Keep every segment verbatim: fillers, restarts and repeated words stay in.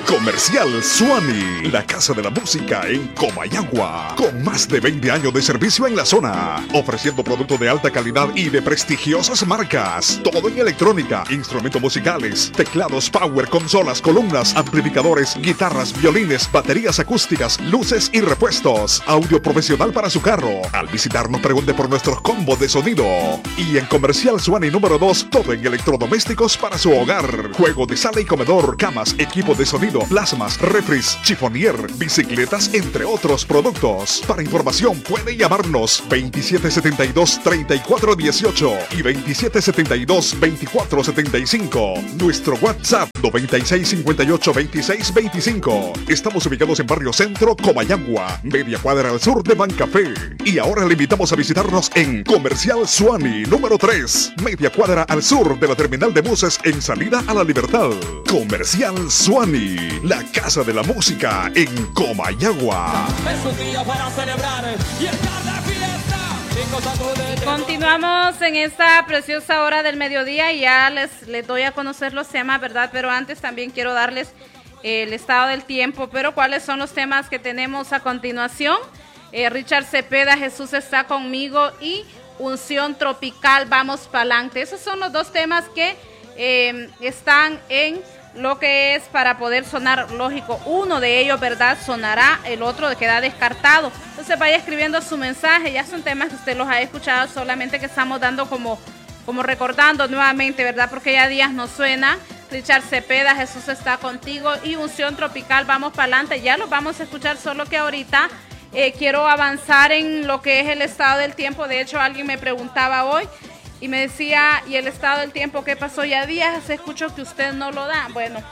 Comercial Suani, la casa de la música en Comayagua, con más de veinte años de servicio en la zona, ofreciendo productos de alta calidad y de prestigiosas marcas. Todo en electrónica, instrumentos musicales, teclados power, consolas, columnas, amplificadores, guitarras, violines, baterías acústicas, luces y repuestos. Audio profesional para su carro. Al visitarnos pregunte por nuestros combos de sonido. Y en Comercial Suani número dos, todo en electrodomésticos para su hogar. Juego de sala y comedor, camas, equipo de sonido, plasmas, refris, chifonier, bicicletas, entre otros productos. Para información puede llamarnos veintisiete setenta y dos, treinta y cuatro dieciocho y veintisiete setenta y dos, veinticuatro setenta y cinco. Nuestro WhatsApp noventa y seis cincuenta y ocho, veintiséis veinticinco. Estamos ubicados en Barrio Centro, Comayagua, media cuadra al sur de Bancafé. Y ahora le invitamos a visitarnos en Comercial Suani número tres, media cuadra al sur de la terminal de buses en salida a la Libertad. Comercial Suani, la casa de la música en Comayagua. Es un día para celebrar y estar de fiesta. Continuamos en esta preciosa hora del mediodía y ya les, les doy a conocer los temas, ¿verdad? Pero antes también quiero darles el estado del tiempo. Pero ¿cuáles son los temas que tenemos a continuación? Eh, Richard Cepeda, Jesús está conmigo y Unción Tropical, vamos pa'lante. Esos son los dos temas que eh, están en lo que es para poder sonar, lógico, uno de ellos, ¿verdad? Sonará, el otro queda descartado. Entonces vaya escribiendo su mensaje, ya son temas que usted los ha escuchado, solamente que estamos dando como, como recordando nuevamente, ¿verdad? Porque ya días no suena. Richard Cepeda, Jesús está contigo y Unción Tropical, vamos para adelante. Ya los vamos a escuchar, solo que ahorita eh, quiero avanzar en lo que es el estado del tiempo. De hecho, alguien me preguntaba hoy y me decía, ¿y el estado del tiempo qué pasó? Ya días escucho que usted no lo da. Bueno,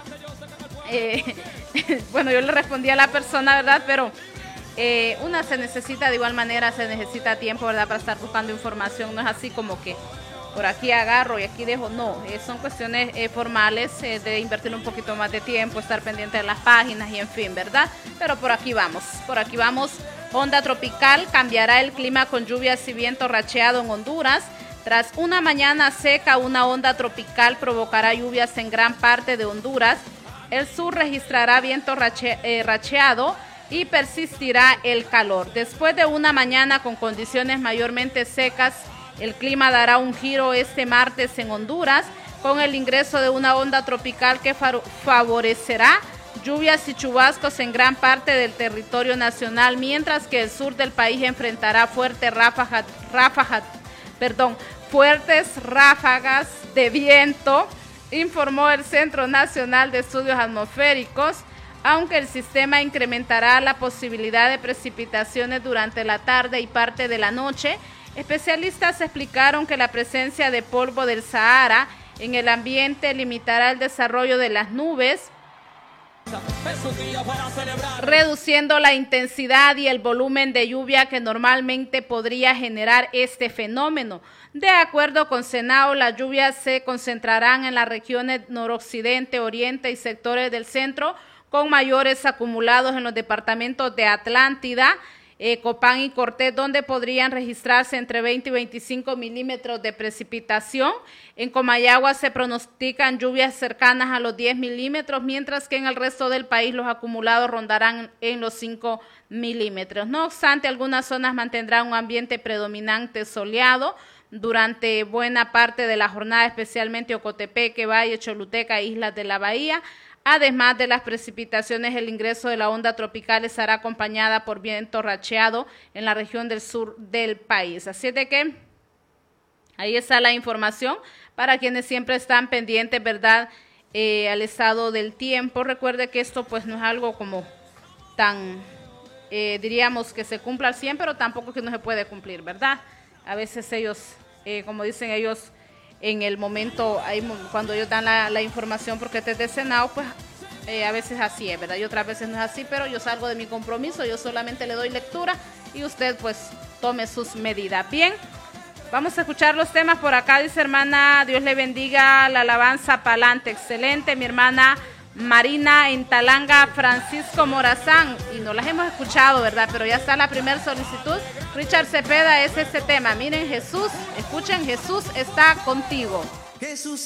eh, bueno, yo le respondí a la persona, ¿verdad? Pero eh, una se necesita, de igual manera se necesita tiempo, ¿verdad? Para estar buscando información. No es así como que por aquí agarro y aquí dejo. No, eh, son cuestiones eh, formales eh, de invertir un poquito más de tiempo, estar pendiente de las páginas y en fin, ¿verdad? Pero por aquí vamos, por aquí vamos. Onda tropical, cambiará el clima con lluvias y viento racheado en Honduras. Tras una mañana seca, una onda tropical provocará lluvias en gran parte de Honduras. El sur registrará viento rache, eh, racheado y persistirá el calor. Después de una mañana con condiciones mayormente secas, el clima dará un giro este martes en Honduras con el ingreso de una onda tropical que favorecerá lluvias y chubascos en gran parte del territorio nacional, mientras que el sur del país enfrentará fuertes ráfagas, ráfagas, perdón, fuertes ráfagas de viento, informó el Centro Nacional de Estudios Atmosféricos, aunque el sistema incrementará la posibilidad de precipitaciones durante la tarde y parte de la noche. Especialistas explicaron que la presencia de polvo del Sahara en el ambiente limitará el desarrollo de las nubes, reduciendo la intensidad y el volumen de lluvia que normalmente podría generar este fenómeno. De acuerdo con Senao, las lluvias se concentrarán en las regiones noroccidente, oriente y sectores del centro, con mayores acumulados en los departamentos de Atlántida, Eh, Copán y Cortés, donde podrían registrarse entre veinte y veinticinco milímetros de precipitación. En Comayagua se pronostican lluvias cercanas a los diez milímetros, mientras que en el resto del país los acumulados rondarán en los cinco milímetros. No obstante, algunas zonas mantendrán un ambiente predominante soleado durante buena parte de la jornada, especialmente Ocotepeque, Valle, Choluteca e Islas de la Bahía. Además de las precipitaciones, el ingreso de la onda tropical estará acompañada por viento racheado en la región del sur del país. Así de que ahí está la información para quienes siempre están pendientes, ¿verdad?, eh, al estado del tiempo. Recuerde que esto pues no es algo como tan, eh, diríamos que se cumpla al cien, pero tampoco que no se puede cumplir, ¿verdad? A veces ellos, eh, como dicen ellos, en el momento, ahí, cuando ellos dan la, la información porque te de Senado, pues eh, a veces así es, ¿verdad? Y otras veces no es así, pero yo salgo de mi compromiso, yo solamente le doy lectura y usted pues tome sus medidas. Bien, vamos a escuchar los temas por acá. Dice hermana, Dios le bendiga, la alabanza pa'lante, excelente, mi hermana Marina en Talanga, Francisco Morazán, y no las hemos escuchado, ¿verdad? Pero ya está la primera solicitud. Richard Cepeda es este tema. Miren, Jesús, escuchen, Jesús está contigo. Jesús